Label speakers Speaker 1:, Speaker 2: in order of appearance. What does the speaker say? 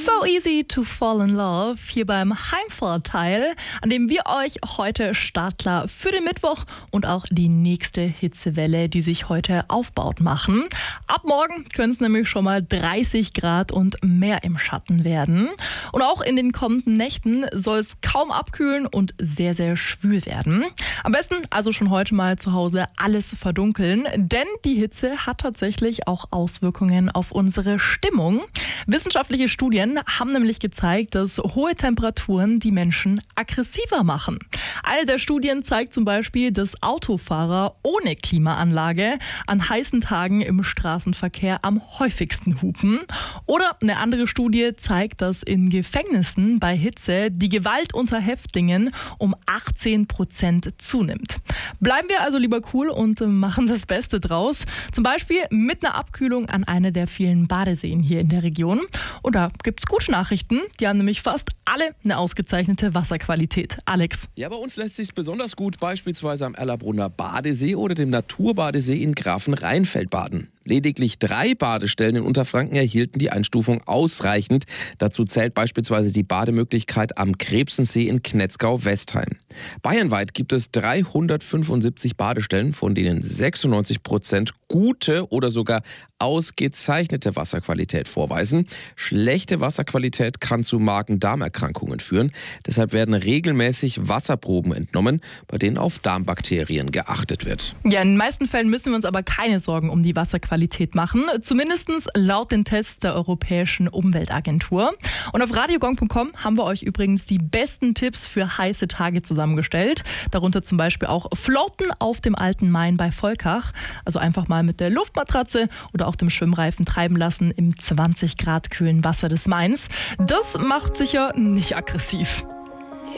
Speaker 1: So easy to fall in love hier beim Heimvorteil, an dem wir euch heute startklar für den Mittwoch und auch die nächste Hitzewelle, die sich heute aufbaut, machen. Ab morgen können es nämlich schon mal 30 Grad und mehr im Schatten werden. Und auch in den kommenden Nächten soll es kaum abkühlen und sehr, sehr schwül werden. Am besten also schon heute mal zu Hause alles verdunkeln, denn die Hitze hat tatsächlich auch Auswirkungen auf unsere Stimmung. Wissenschaftliche Studien haben nämlich gezeigt, dass hohe Temperaturen die Menschen aggressiver machen. Eine der Studien zeigt zum Beispiel, dass Autofahrer ohne Klimaanlage an heißen Tagen im Straßenverkehr am häufigsten hupen. Oder eine andere Studie zeigt, dass in Gefängnissen bei Hitze die Gewalt unter Häftlingen um 18% zunimmt. Bleiben wir also lieber cool und machen das Beste draus. Zum Beispiel mit einer Abkühlung an einer der vielen Badeseen hier in der Region. Und da gibt es gute Nachrichten. Die haben nämlich fast alle eine ausgezeichnete Wasserqualität. Alex.
Speaker 2: Ja, bei uns lässt sich besonders gut beispielsweise am Erlabrunner Badesee oder dem Naturbadesee in Grafenrheinfeld baden. Lediglich 3 Badestellen in Unterfranken erhielten die Einstufung ausreichend. Dazu zählt beispielsweise die Bademöglichkeit am Krebsensee in Knetzgau-Westheim. Bayernweit gibt es 375 Badestellen, von denen 96% gute oder sogar ausgezeichnete Wasserqualität vorweisen. Schlechte Wasserqualität kann zu Magen-Darm-Erkrankungen führen. Deshalb werden regelmäßig Wasserproben entnommen, bei denen auf Darmbakterien geachtet wird.
Speaker 1: Ja, in den meisten Fällen müssen wir uns aber keine Sorgen um die Wasserqualität machen. Zumindest laut den Tests der Europäischen Umweltagentur. Und auf radiogong.com haben wir euch übrigens die besten Tipps für heiße Tage zusammengestellt. Darunter zum Beispiel auch Floaten auf dem Alten Main bei Volkach. Also einfach mal mit der Luftmatratze oder auch dem Schwimmreifen treiben lassen im 20 Grad kühlen Wasser des Mains. Das macht sicher nicht aggressiv.